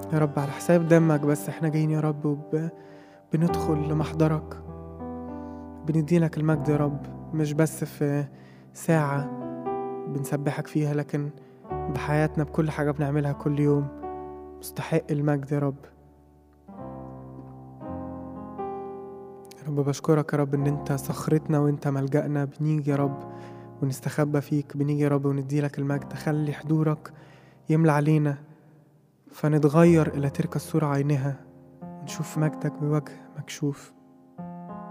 يا رب على حساب دمك، بس احنا جايين يا رب بندخل لمحضرك، بنديلك المجد يا رب، مش بس في ساعة بنسبحك فيها، لكن بحياتنا بكل حاجة بنعملها كل يوم. مستحق المجد يا رب. يا رب بشكرك يا رب ان انت صخرتنا وانت ملجأنا، بنيجي يا رب ونستخبى فيك، بنيجي يا رب ونديلك المجد. خلي حضورك يملى علينا فنتغير إلى تلك الصورة عينها، ونشوف مجدك بوجه مكشوف.